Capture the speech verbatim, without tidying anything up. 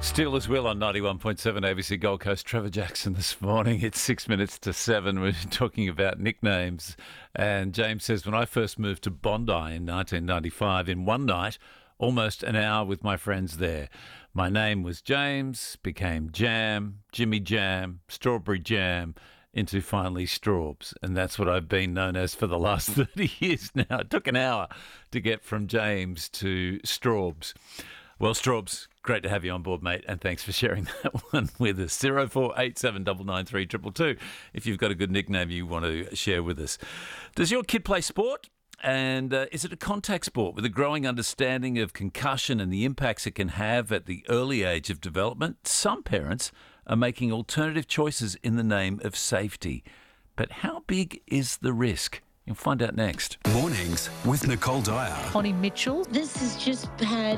Steelers will on ninety-one point seven A B C Gold Coast. Trevor Jackson this morning. It's six minutes to seven. We're talking about nicknames. And James says, when I first moved to Bondi in nineteen ninety-five, in one night, almost an hour with my friends there. My name was James, became Jam, Jimmy Jam, Strawberry Jam, into finally Straubs. And that's what I've been known as for the last thirty years now. It took an hour to get from James to Straubs. Well, Straubs, great to have you on board, mate, and thanks for sharing that one with us. zero four eight seven nine nine three two two two if you've got a good nickname you want to share with us. Does your kid play sport? And uh, is it a contact sport with a growing understanding of concussion and the impacts it can have at the early age of development? Some parents are making alternative choices in the name of safety. But how big is the risk? You'll find out next. Mornings with Nicole Dyer. Connie Mitchell. This is just bad.